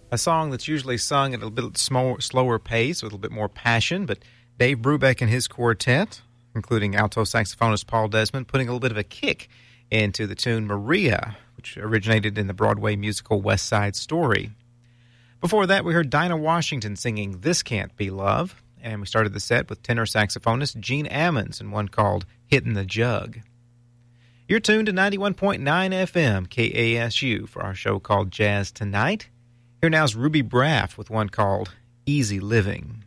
A song that's usually sung at a little bit slower pace, with a little bit more passion, but Dave Brubeck and his quartet, including alto saxophonist Paul Desmond, putting a little bit of a kick into the tune Maria, which originated in the Broadway musical West Side Story. Before that, we heard Dinah Washington singing This Can't Be Love, and we started the set with tenor saxophonist Gene Ammons in one called Hittin' the Jug. You're tuned to 91.9 FM KASU for our show called Jazz Tonight. Here now is Ruby Braff with one called Easy Living.